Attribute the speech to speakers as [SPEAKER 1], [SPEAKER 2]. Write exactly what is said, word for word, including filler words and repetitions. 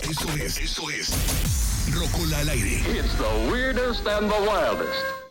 [SPEAKER 1] Eso es, eso es Rocola al aire.
[SPEAKER 2] It's the weirdest and the wildest.